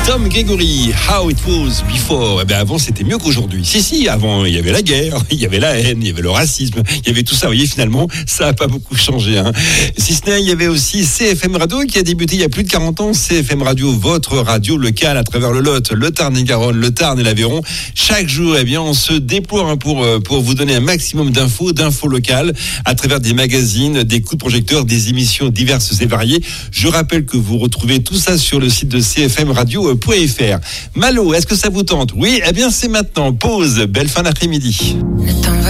Tom Gregory, How It Was Before. Eh bien, avant, c'était mieux qu'aujourd'hui. Si, avant, il y avait la guerre, il y avait la haine, il y avait le racisme, il y avait tout ça. Vous voyez, finalement, ça n'a pas beaucoup changé. Si ce n'est, il y avait aussi CFM Radio qui a débuté il y a plus de 40 ans. CFM Radio, votre radio locale à travers le Lot, le Tarn-et-Garonne, le Tarn et l'Aveyron. Chaque jour, eh bien, on se déploie pour vous donner un maximum d'infos locales à travers des magazines, des coups de projecteur, des émissions diverses et variées. Je rappelle que vous retrouvez tout ça sur le site de cfmradio.fr. Malo, est-ce que ça vous tente? Oui, eh bien c'est maintenant. Pause, belle fin d'après-midi.